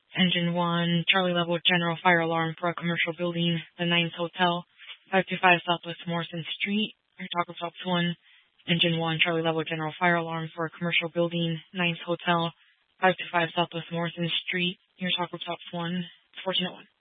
Engine 1, Charlie Level General Fire Alarm for a commercial building, the 9th Hotel, 525 Southwest Morrison Street. Air Taco Shops 1, Engine 1, Charlie Level General Fire Alarm for a commercial building, 9th Hotel, 525 Southwest Morrison Street. Air Taco Shops 1, 1401.